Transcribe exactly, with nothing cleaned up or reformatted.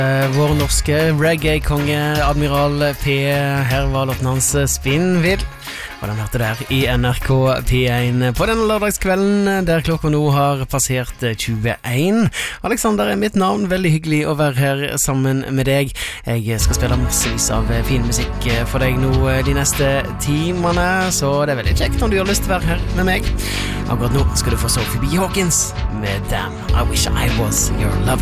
Vår norske reggae-konge Admiral P. Her var låten hans Spinnvill, og den hørte der i N R K P én på denne lørdagskvelden der klokka nå har passert tjueen. Alexander er mitt navn, veldig hyggelig å være her sammen med deg. Jeg skal spille massevis av fin musikk for deg nå de neste timene, så det er veldig kjekt om du har lyst til å være her med meg. Akkurat nå skal du få Sophie B. Hawkins med Damn, I Wish I Was Your Lover.